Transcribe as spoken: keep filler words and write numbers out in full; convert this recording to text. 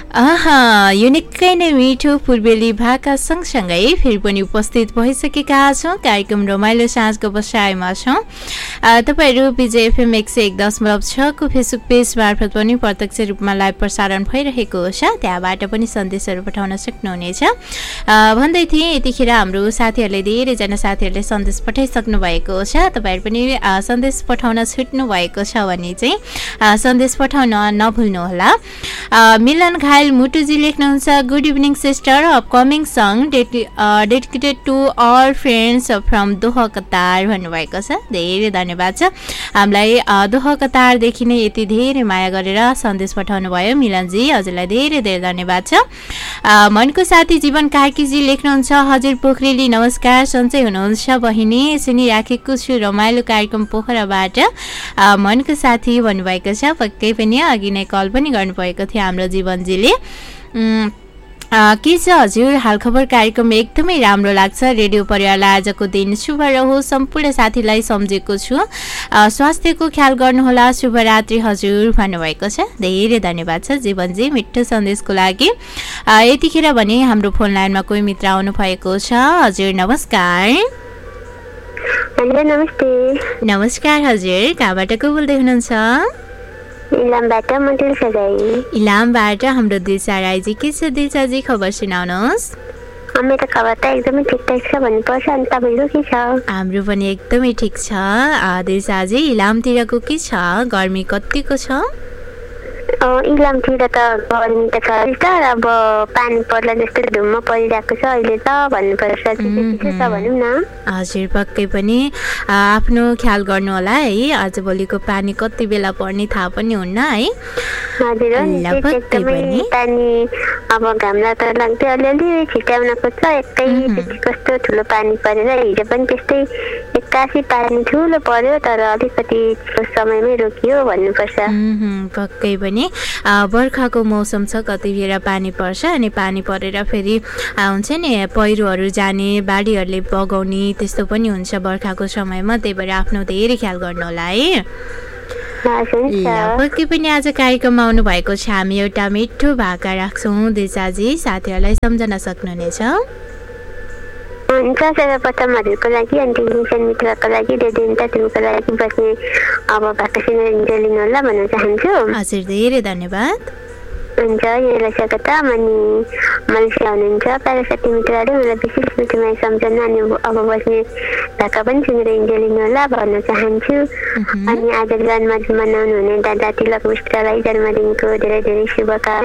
आहा यो निकै नै मिठो पूर्वेली भाका सँगसँगै फेरि पनि उपस्थित भइसकेका छौँ। कार्यक्रम रमाइलो साँझको बसाइमा छौँ। तपाईँहरू विजय एफएम एक सय एक दशमलव छको फेसबुक पेज मार्फत पनि प्रत्यक्ष रूपमा लाइभ प्रसारण भइरहेको छ, त्यहाँबाट पनि सन्देशहरू पठाउन सक्नुहुनेछ। भन्दै थिएँ यतिखेर हाम्रो साथीहरूले धेरैजना साथीहरूले सन्देश पठाइसक्नु भएको छ। तपाईँहरू पनि सन्देश पठाउन छुट्नु भएको छ भने चाहिँ सन्देश पठाउन नभुल्नुहोला। मिलन घायल मुटुजी लेख्नुहुन्छ, good evening sister, upcoming song dedicated to all friends from Doha Qatar भन्नुभएको छ। धेरै धन्यवाद छ। हामीलाई दोहा कतारदेखि नै यति धेरै माया गरेर सन्देश पठाउनु भयो मिलनजी, हजुरलाई धेरै धेरै धन्यवाद छ। मनको साथी जीवन कार्कीजी लेख्नुहुन्छ, हजुर पोखरेली नमस्कार, सन्चै हुनुहुन्छ बहिनी, सुनिराखेको छु रमाइलो कार्यक्रम पोखराबाट, मनको साथी भन्नुभएको छ। पक्कै पनि अघि नै कल पनि गर्नुभएको थियो हाम्रो जीवनजीले। के छ हजुर हालखबर कार्यक्रम एकदमै राम्रो लाग्छ, रेडियो परिवारलाई आजको दिन शुभ रहोस्, सम्पूर्ण साथीलाई सम्झेको छु, स्वास्थ्यको ख्याल गर्नुहोला, शुभरात्रि हजुर भन्नुभएको छ। धेरै धन्यवाद छ जीवनजी मिठो सन्देशको लागि। यतिखेर भने हाम्रो फोन लाइनमा कोही मित्र आउनु भएको छ। हजुर नमस्कार। नमस्ते। नमस्कार हजुर, कहाँबाट को बोल्दै हुनुहुन्छ? इलामबाट म दिलसा राई। इलामबाट हाम्रो दिलसा राईजी, के छ दिलसाजी खबर सुनाउनुहोस्? मेरो खबर त एकदमै ठिकठाक छ भन्नुपर्छ, अनि तपाईँको के छ? हाम्रो पनि एकदमै ठिक छ दिलसाजी। इलामतिरको के छ, गर्मी कतिको छ? इलामतिर त गर्मी त छ, तर अब पानी पर्ला जस्तो धुम्म परिरहेको छ अहिले त भन्नुपर्छ, भनौँ न। हजुर पक्कै पनि आफ्नो ख्याल गर्नु होला है, आजभोलिको पानी कति बेला पर्ने थाहा पनि हुन्न है। हजुर एकदमै पानी अब घामलाई त लाग्दै अलिअलि छिटाउन खोज्छ, एकै कस्तो ठुलो पानी परेर हिजो पनि त्यस्तै एक्कासी पानी ठुलो पर्यो, तर अलिकति समयमै रोकियो भन्नुपर्छ। पक्कै पनि बर्खाको मौसम छ, कति बेला पानी पर्छ अनि पानी परेर फेरि हुन्छ नि पहिरोहरू जाने, बाढीहरूले बगाउने त्यस्तो पनि हुन्छ बर्खाको समयमा, त्यही भएर आफ्नो धेरै ख्याल गर्नु होला है। पक्कै पनि आज कार्यक्रममा आउनु भएको छ, हामी एउटा मिठो भाका राख्छौँ दिलसाजी, साथीहरूलाई सम्झन सक्नुहुनेछ। हुन्छ सर्वप्रथमहरूको लागि अनि टेक्निसियन मित्रको लागि रेडियो तिमीको लागि बस्ने अब भाका सुनेर लिनु होला भन्न चाहन्छु। हजुर धेरै धन्यवाद। हुन्छ यहाँलाई स्वागत। अनि मलेसिया हुनुहुन्छ प्यारासाथी मित्रहरू, मलाई विशेष मिठोमा सम्झना अनि अब बस्ने भाका पनि सुनेर इन्जोय लिनु होला भन्न चाहन्छु। अनि आज जन्मदिन मनाउनु हुने दादा तिलक मिश्रलाई जन्मदिनको धेरै धेरै शुभकामना।